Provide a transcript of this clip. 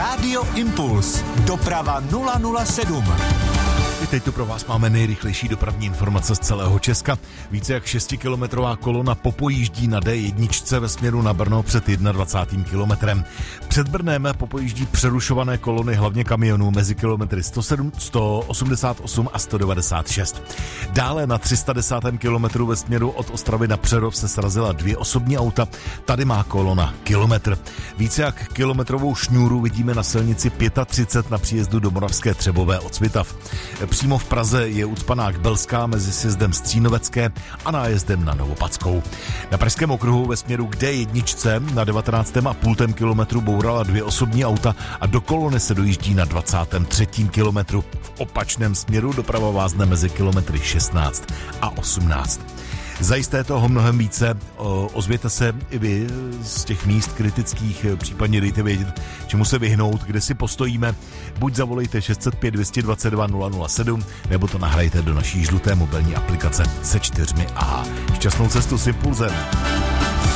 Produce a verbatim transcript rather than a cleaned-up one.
Rádio Impuls. Doprava nula nula sedm. I teď tu pro vás máme nejrychlejší dopravní informace z celého Česka. Více jak šestikilometrová kolona popojíždí na D jedna ve směru na Brno před dvacátým prvním kilometrem. Před Brnem popojíždí přerušované kolony hlavně kamionů mezi kilometry sto sedm, sto osmdesát osm a sto devadesát šest. Dále na tři sta desátém kilometru ve směru od Ostravy na Přerov se srazila dvě osobní auta. Tady má kolona kilometr. Více jak kilometrovou šňůru vidíme na silnici třicet pět na příjezdu do Moravské Třebové od Svitav. Přímo v Praze je ucpanák Belská mezi sjezdem Střínovecké a nájezdem na Novopadskou. Na pražském okruhu ve směru k D jedna na devatenáctém a půl kilometru bourala dvě osobní auta a do kolony se dojíždí na dvacátém třetím kilometru. V opačném směru doprava vázne mezi kilometry šestnáct a osmnáct. Zajisté toho mnohem více, ozvěte se i vy z těch míst kritických, případně dejte vědět, čemu se vyhnout, kde si postojíme. Buď zavolejte šest set pět, dvě stě dvacet dva, nula nula sedm, nebo to nahrajte do naší žluté mobilní aplikace se čtyřmi A. Šťastnou cestu s Impulzem.